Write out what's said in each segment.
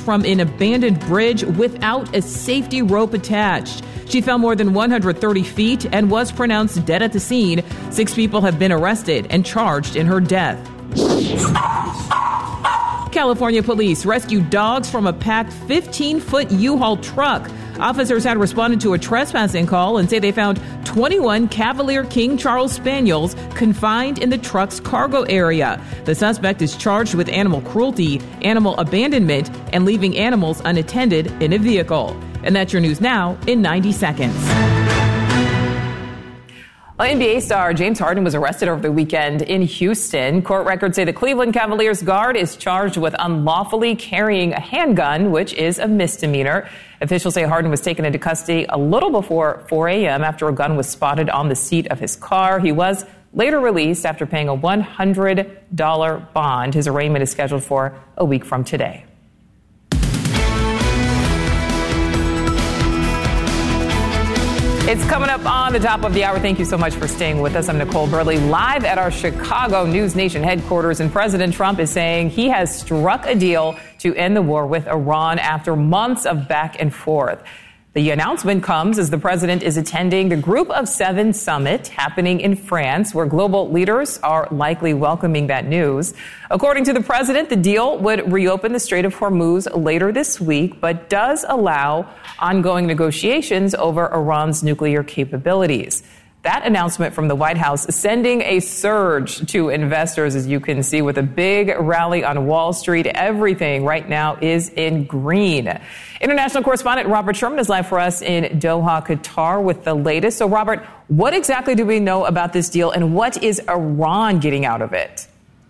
from an abandoned bridge without a safety rope attached. She fell more than 130 feet and was pronounced dead at the scene. 6 people have been arrested and charged in her death. California police rescued dogs from a packed 15-foot U-Haul truck. Officers had responded to a trespassing call and say they found 21 Cavalier King Charles Spaniels confined in the truck's cargo area. The suspect is charged with animal cruelty, animal abandonment, and leaving animals unattended in a vehicle. And that's your news now in 90 seconds. Well, NBA star James Harden was arrested over the weekend in Houston. Court records say the Cleveland Cavaliers guard is charged with unlawfully carrying a handgun, which is a misdemeanor. Officials say Harden was taken into custody a little before 4 a.m. after a gun was spotted on the seat of his car. He was later released after paying a $100 bond. His arraignment is scheduled for a week from today. It's coming up on the top of the hour. Thank you so much for staying with us. I'm Nicole Burley, live at our Chicago News Nation headquarters. And President Trump is saying he has struck a deal to end the war with Iran after months of back and forth. The announcement comes as the president is attending the Group of Seven summit happening in France, where global leaders are likely welcoming that news. According to the president, the deal would reopen the Strait of Hormuz later this week, but does allow ongoing negotiations over Iran's nuclear capabilities. That announcement from the White House sending a surge to investors, as you can see, with a big rally on Wall Street. Everything right now is in green. International correspondent Robert Sherman is live for us in Doha, Qatar with the latest. So, Robert, what exactly do we know about this deal and what is Iran getting out of it?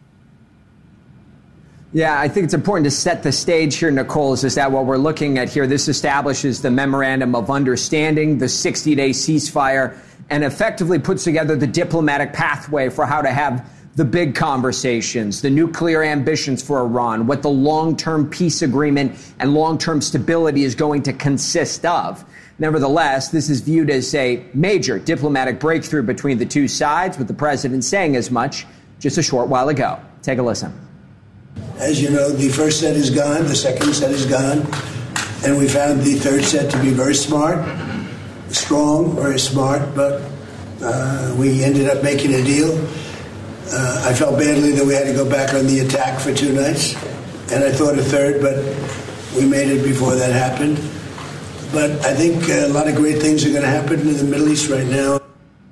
Yeah, I think it's important to set the stage here, Nicole, is that what we're looking at here, this establishes the Memorandum of Understanding, the 60-day ceasefire, and effectively puts together the diplomatic pathway for how to have the big conversations, the nuclear ambitions for Iran, what the long-term peace agreement and long-term stability is going to consist of. Nevertheless, this is viewed as a major diplomatic breakthrough between the two sides, with the president saying as much just a short while ago. Take a listen. As you know, the first set is gone, the second set is gone, and we found the third set to be very smart. Strong, very smart, but we ended up making a deal. I felt badly that we had to go back on the attack for 2 nights, and I thought a third, but we made it before that happened. But I think a lot of great things are going to happen in the Middle East right now.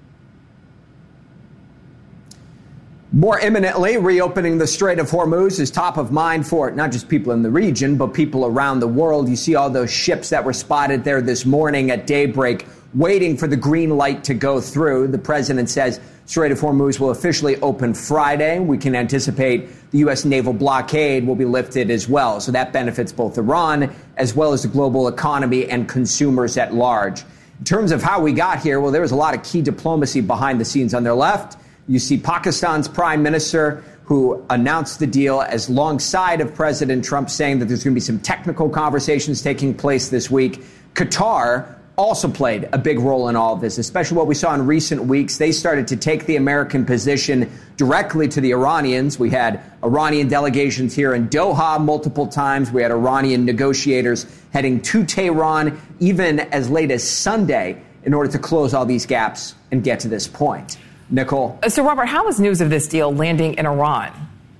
More imminently, reopening the Strait of Hormuz is top of mind for not just people in the region, but people around the world. You see all those ships that were spotted there this morning at daybreak, waiting for the green light to go through. The president says Strait of Hormuz will officially open Friday. We can anticipate the U.S. naval blockade will be lifted as well. So that benefits both Iran as well as the global economy and consumers at large. In terms of how we got here, well, there was a lot of key diplomacy behind the scenes on their left. You see Pakistan's prime minister, who announced the deal as alongside of President Trump, saying that there's going to be some technical conversations taking place this week. Qatar also played a big role in all of this, especially what we saw in recent weeks. They started to take the American position directly to the Iranians. We had Iranian delegations here in Doha multiple times. We had Iranian negotiators heading to Tehran even as late as Sunday in order to close all these gaps and get to this point. Nicole. So, Robert, how is news of this deal landing in Iran?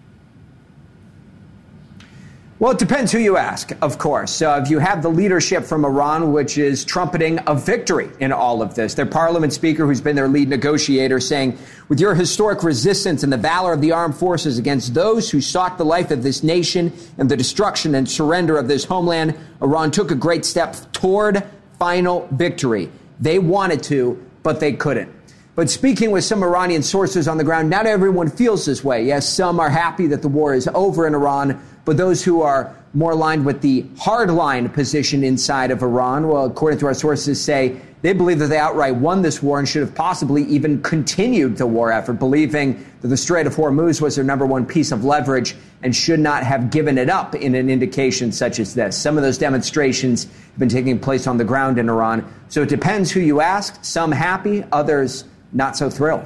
Well, it depends who you ask, of course. If you have the leadership from Iran, which is trumpeting a victory in all of this, their parliament speaker, who's been their lead negotiator, saying, with your historic resistance and the valor of the armed forces against those who sought the life of this nation and the destruction and surrender of this homeland, Iran took a great step toward final victory. They wanted to, but they couldn't. But speaking with some Iranian sources on the ground, not everyone feels this way. Yes, some are happy that the war is over in Iran, but those who are more aligned with the hardline position inside of Iran, well, according to our sources, say they believe that they outright won this war and should have possibly even continued the war effort, believing that the Strait of Hormuz was their number one piece of leverage and should not have given it up in an indication such as this. Some of those demonstrations have been taking place on the ground in Iran. So it depends who you ask. Some happy, others not so thrilled.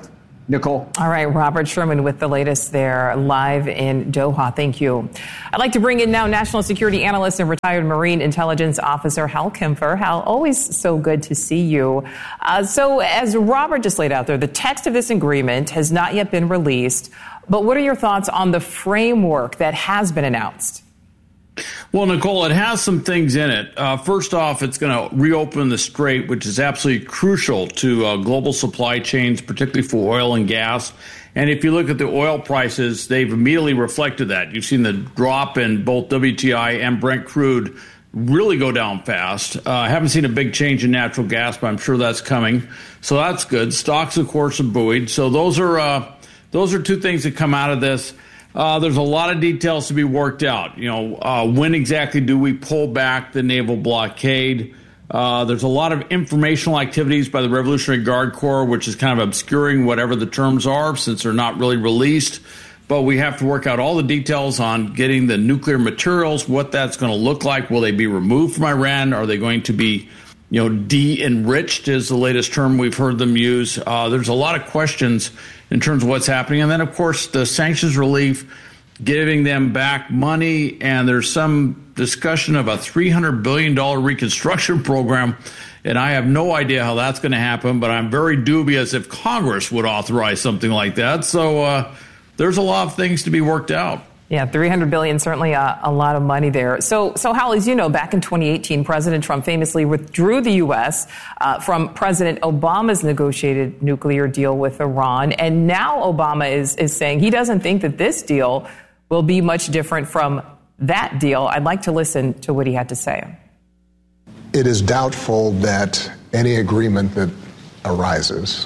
Nicole. All right, Robert Sherman with the latest there, live in Doha. Thank you. I'd like to bring in now national security analyst and retired Marine intelligence officer Hal Kempfer. Hal, always so good to see you. So as Robert just laid out there, the text of this agreement has not yet been released. But what are your thoughts on the framework that has been announced? Well, Nicole, it has some things in it. First off, it's going to reopen the Strait, which is absolutely crucial to global supply chains, particularly for oil and gas. And if you look at the oil prices, they've immediately reflected that. You've seen the drop in both WTI and Brent crude really go down fast. I haven't seen a big change in natural gas, but I'm sure that's coming. So that's good. Stocks, of course, are buoyed. So those are two things that come out of this. There's a lot of details to be worked out. When exactly do we pull back the naval blockade? There's a lot of informational activities by the Revolutionary Guard Corps, which is kind of obscuring whatever the terms are since they're not really released. But we have to work out all the details on getting the nuclear materials, what that's going to look like. Will they be removed from Iran? Are they going to be, de-enriched is the latest term we've heard them use. There's a lot of questions in terms of what's happening. And then, of course, the sanctions relief, giving them back money. And there's some discussion of a $300 billion reconstruction program. And I have no idea how that's going to happen, but I'm very dubious if Congress would authorize something like that. So there's a lot of things to be worked out. Yeah, $300 billion, certainly a lot of money there. So Hal, as you know, back in 2018, President Trump famously withdrew the U.S. From President Obama's negotiated nuclear deal with Iran. And now Obama is saying he doesn't think that this deal will be much different from that deal. I'd like to listen to what he had to say. It is doubtful that any agreement that arises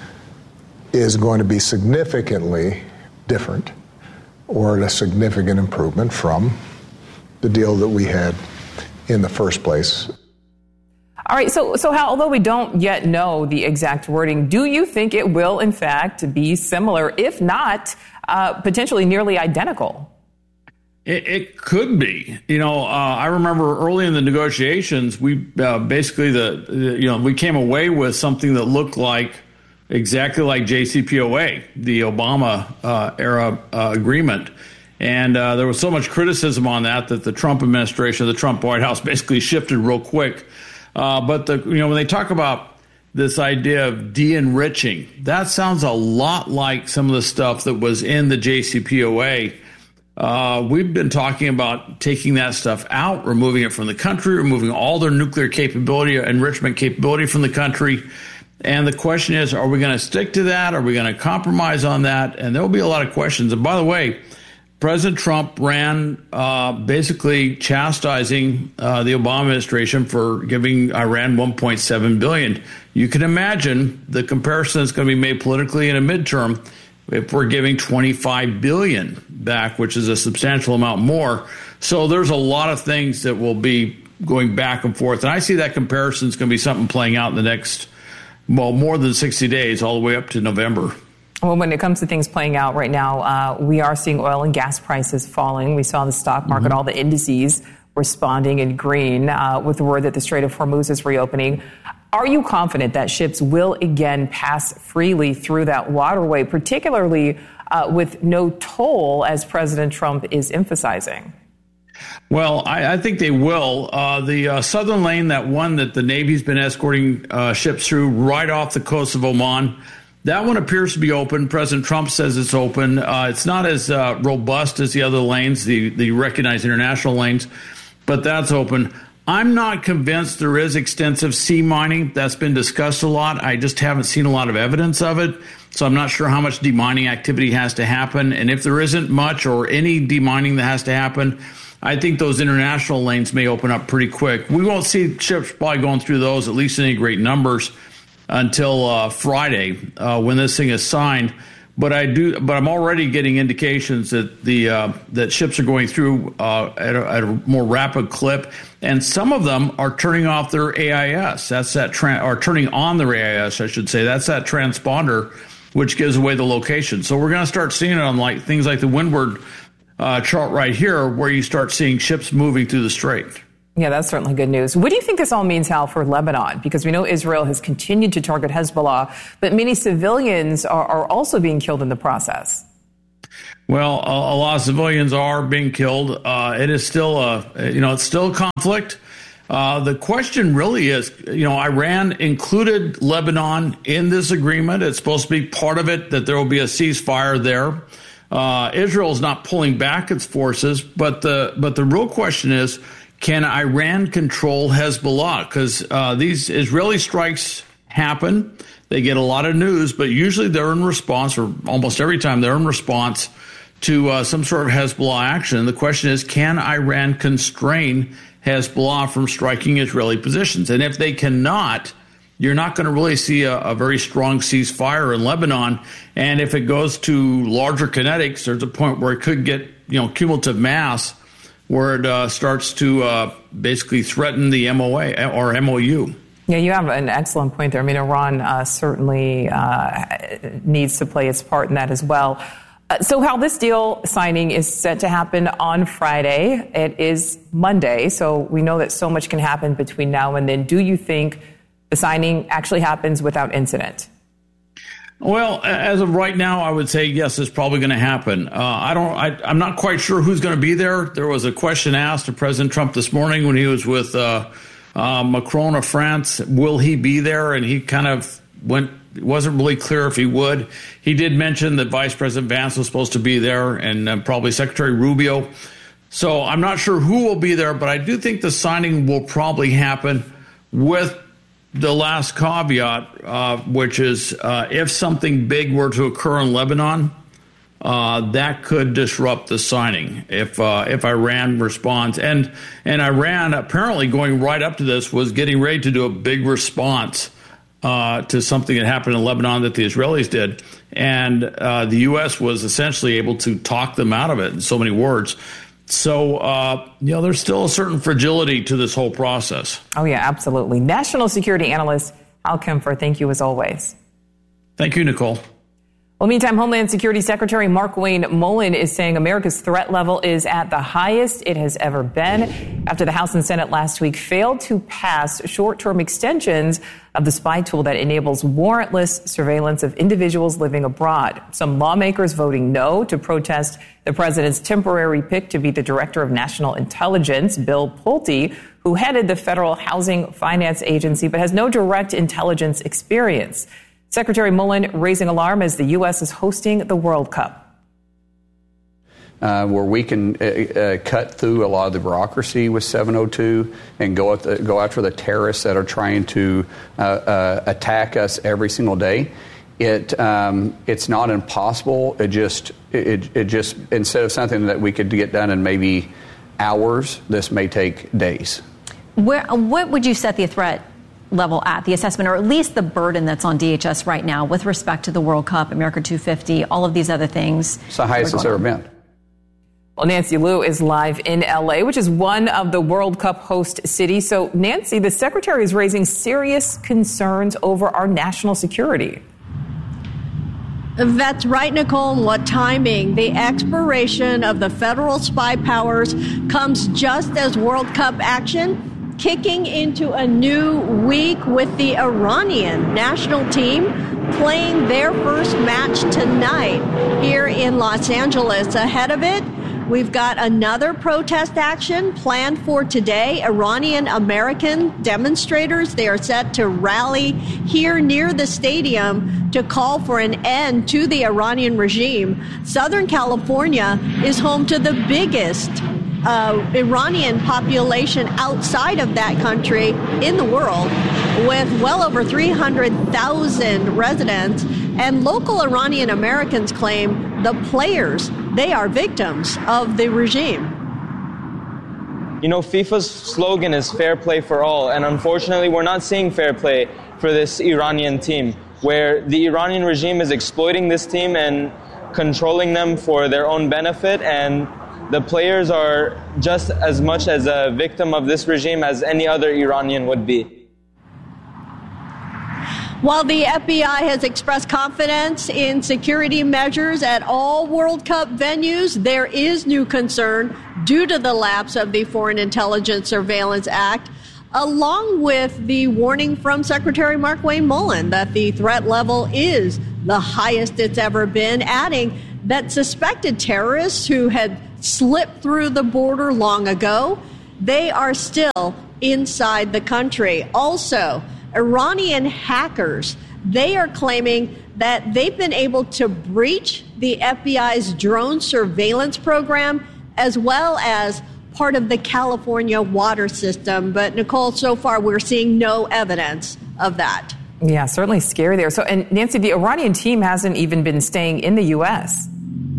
is going to be significantly different or a significant improvement from the deal that we had in the first place. All right, so Hal, although we don't yet know the exact wording, do you think it will, in fact, be similar, if not potentially nearly identical? It could be. I remember early in the negotiations, we basically we came away with something that looked exactly like JCPOA, the Obama era agreement. And there was so much criticism on that the Trump administration, the Trump White House basically shifted real quick. But when they talk about this idea of de-enriching, that sounds a lot like some of the stuff that was in the JCPOA. We've been talking about taking that stuff out, removing it from the country, removing all their nuclear capability, enrichment capability from the country. And the question is, are we going to stick to that? Are we going to compromise on that? And there will be a lot of questions. And by the way, President Trump ran basically chastising the Obama administration for giving Iran $1.7 billion. You can imagine the comparison that's going to be made politically in a midterm if we're giving $25 billion back, which is a substantial amount more. So there's a lot of things that will be going back and forth. And I see that comparison is going to be something playing out in the next more than 60 days, all the way up to November. Well, when it comes to things playing out right now, we are seeing oil and gas prices falling. We saw the stock market, all the indices responding in green with the word that the Strait of Hormuz is reopening. Are you confident that ships will again pass freely through that waterway, particularly with no toll, as President Trump is emphasizing? Well, I think they will. The southern lane, that one that the Navy's been escorting ships through right off the coast of Oman, that one appears to be open. President Trump says it's open. It's not as robust as the other lanes, the recognized international lanes, but that's open. I'm not convinced there is extensive sea mining. That's been discussed a lot. I just haven't seen a lot of evidence of it. So I'm not sure how much demining activity has to happen. And if there isn't much or any demining that has to happen, I think those international lanes may open up pretty quick. We won't see ships probably going through those, at least in any great numbers, until Friday when this thing is signed. But I'm already getting indications that that ships are going through at a more rapid clip, and some of them are turning off their AIS. Or turning on their AIS, I should say. That's that transponder, which gives away the location. So we're going to start seeing it on things like the Windward chart right here, where you start seeing ships moving through the strait. Yeah, that's certainly good news. What do you think this all means, Hal, for Lebanon? Because we know Israel has continued to target Hezbollah, but many civilians are also being killed in the process. Well, a lot of civilians are being killed. It is still it's still a conflict. The question really is, Iran included Lebanon in this agreement. It's supposed to be part of it, that there will be a ceasefire there. Israel is not pulling back its forces, but the real question is, can Iran control Hezbollah? Because these Israeli strikes happen. They get a lot of news, but usually they're in response, or almost every time they're in response to some sort of Hezbollah action. The question is, can Iran constrain Hezbollah from striking Israeli positions? And if they cannot, you're not going to really see a very strong ceasefire in Lebanon. And if it goes to larger kinetics, there's a point where it could get, cumulative mass, where it starts to basically threaten the MOA or MOU. Yeah, you have an excellent point there. I mean, Iran certainly needs to play its part in that as well. So, Hal, this deal signing is set to happen on Friday. It is Monday, so we know that so much can happen between now and then. Do you think the signing actually happens without incident? Well, as of right now, I would say yes, it's probably going to happen. I'm not quite sure who's going to be there. There was a question asked of President Trump this morning when he was with Macron of France. Will he be there? And he kind of wasn't really clear if he would. He did mention that Vice President Vance was supposed to be there, and probably Secretary Rubio. So I'm not sure who will be there, but I do think the signing will probably happen, with the last caveat, which is if something big were to occur in Lebanon, that could disrupt the signing if Iran responds. And Iran, apparently going right up to this, was getting ready to do a big response to something that happened in Lebanon that the Israelis did. And the U.S. was essentially able to talk them out of it in so many words. So, there's still a certain fragility to this whole process. Oh, yeah, absolutely. National security analyst Hal Kempfer, thank you as always. Thank you, Nicole. Well, meantime, Homeland Security Secretary Markwayne Mullin is saying America's threat level is at the highest it has ever been after the House and Senate last week failed to pass short-term extensions of the spy tool that enables warrantless surveillance of individuals living abroad. Some lawmakers voting no to protest the president's temporary pick to be the director of national intelligence, Bill Pulte, who headed the Federal Housing Finance Agency but has no direct intelligence experience. Secretary Mullin raising alarm as the U.S. is hosting the World Cup. Where we can cut through a lot of the bureaucracy with 702 and go after the terrorists that are trying to attack us every single day. It's not impossible. It just instead of something that we could get done in maybe hours, this may take days. What would you set the threat level at, the assessment, or at least the burden that's on DHS right now with respect to the World Cup, America 250, all of these other things? It's the highest it's ever been. Well, Nancy Liu is live in L.A., which is one of the World Cup host cities. So, Nancy, the secretary is raising serious concerns over our national security. That's right, Nicole. What timing? The expiration of the federal spy powers comes just as World Cup action kicking into a new week with the Iranian national team playing their first match tonight here in Los Angeles. Ahead of it, we've got another protest action planned for today. Iranian American demonstrators, they are set to rally here near the stadium to call for an end to the Iranian regime. Southern California is home to the biggest Iranian population outside of that country in the world, with well over 300,000 residents. And local Iranian Americans claim the players, they are victims of the regime. FIFA's slogan is fair play for all, and unfortunately we're not seeing fair play for this Iranian team, where the Iranian regime is exploiting this team and controlling them for their own benefit, and the players are just as much as a victim of this regime as any other Iranian would be. While the FBI has expressed confidence in security measures at all World Cup venues, there is new concern due to the lapse of the Foreign Intelligence Surveillance Act, along with the warning from Secretary Mark Wayne Mullen that the threat level is the highest it's ever been, adding that suspected terrorists who had slipped through the border long ago, they are still inside the country. Also, Iranian hackers, they are claiming that they've been able to breach the FBI's drone surveillance program as well as part of the California water system. But Nicole, so far we're seeing no evidence of that. Yeah, certainly scary there. So, and Nancy, the Iranian team hasn't even been staying in the U.S.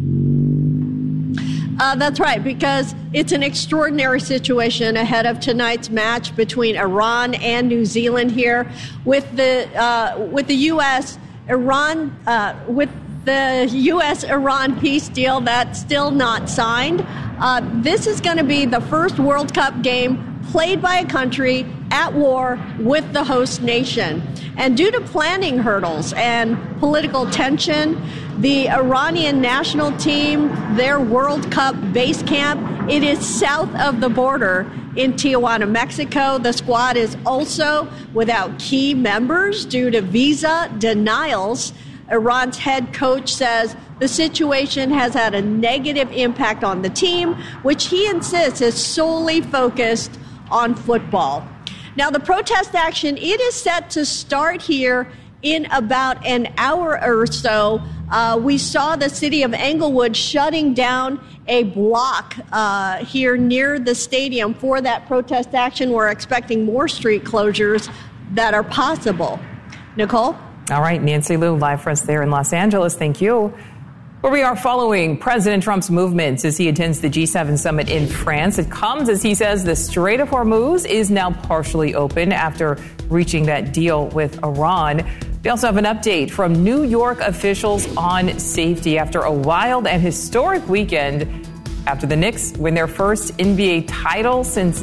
That's right, because it's an extraordinary situation ahead of tonight's match between Iran and New Zealand here. With the U.S., with the U.S.-Iran peace deal that's still not signed, this is going to be the first World Cup game played by a country at war with the host nation. And due to planning hurdles and political tension, the Iranian national team, their World Cup base camp, it is south of the border in Tijuana, Mexico. The squad is also without key members due to visa denials. Iran's head coach says the situation has had a negative impact on the team, which he insists is solely focused on football. Now, the protest action, it is set to start here in about an hour or so. We saw the city of Englewood shutting down a block here near the stadium for that protest action. We're expecting more street closures that are possible. Nicole? All right, Nancy Liu, live for us there in Los Angeles. Thank you. Where we are following President Trump's movements as he attends the G7 summit in France. It comes as he says the Strait of Hormuz is now partially open after reaching that deal with Iran. We also have an update from New York officials on safety after a wild and historic weekend after the Knicks win their first NBA title since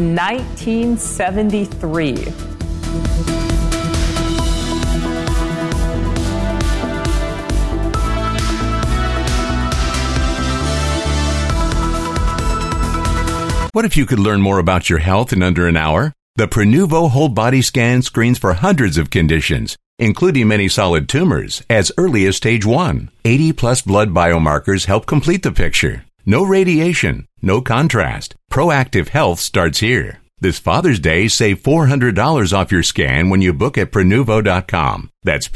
1973. What if you could learn more about your health in under an hour? The Prenuvo Whole Body Scan screens for hundreds of conditions, including many solid tumors, as early as stage 1. 80-plus blood biomarkers help complete the picture. No radiation, no contrast. Proactive health starts here. This Father's Day, save $400 off your scan when you book at Prenuvo.com. That's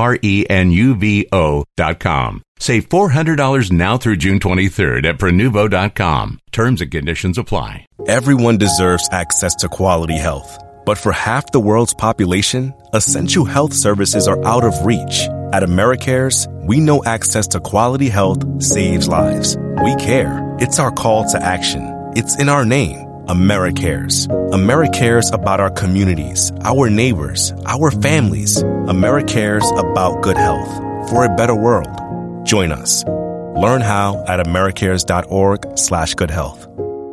Prenuvo.com. Save $400 now through June 23rd at Prenuvo.com. Terms and conditions apply. Everyone deserves access to quality health. But for half the world's population, essential health services are out of reach. At AmeriCares, we know access to quality health saves lives. We care. It's our call to action. It's in our name. AmeriCares. AmeriCares about our communities, our neighbors, our families. AmeriCares about good health for a better world. Join us. Learn how at americares.org/goodhealth.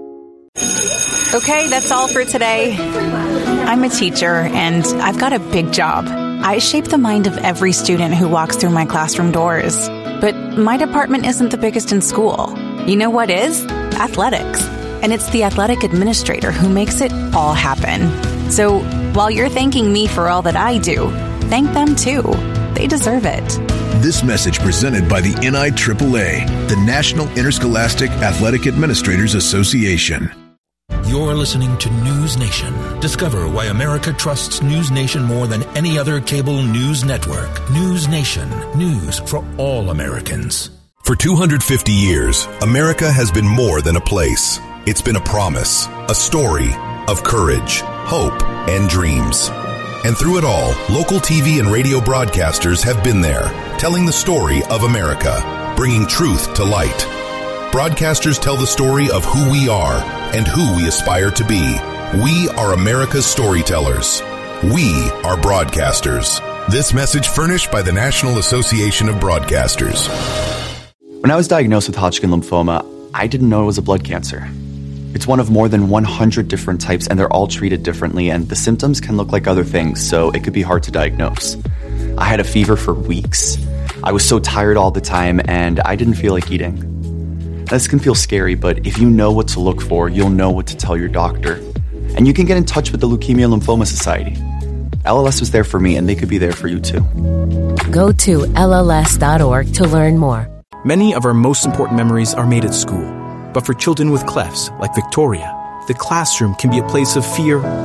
Okay, that's all for today. I'm a teacher, and I've got a big job. I shape the mind of every student who walks through my classroom doors. But my department isn't the biggest in school. You know what is? Athletics. And it's the athletic administrator who makes it all happen. So while you're thanking me for all that I do, thank them too. They deserve it. This message presented by the NIAAA, the National Interscholastic Athletic Administrators Association. You're listening to News Nation. Discover why America trusts News Nation more than any other cable news network. News Nation. News for all Americans. For 250 years, America has been more than a place. It's been a promise, a story of courage, hope, and dreams. And through it all, local TV and radio broadcasters have been there, telling the story of America, bringing truth to light. Broadcasters tell the story of who we are and who we aspire to be. We are America's storytellers. We are broadcasters. This message furnished by the National Association of Broadcasters. When I was diagnosed with Hodgkin lymphoma, I didn't know it was a blood cancer. It's one of more than 100 different types, and they're all treated differently, and the symptoms can look like other things, so it could be hard to diagnose. I had a fever for weeks. I was so tired all the time, and I didn't feel like eating. This can feel scary, but if you know what to look for, you'll know what to tell your doctor. And you can get in touch with the Leukemia Lymphoma Society. LLS was there for me, and they could be there for you too. Go to LLS.org to learn more. Many of our most important memories are made at school. But for children with clefts, like Victoria, the classroom can be a place of fear